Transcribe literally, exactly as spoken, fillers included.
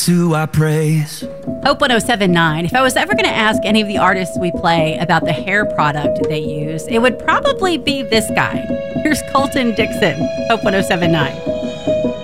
who I praise. Hope one oh seven point nine. If I was ever going to ask any of the artists we play about the hair product they use, it would probably be this guy. Here's Colton Dixon, Hope one oh seven point nine.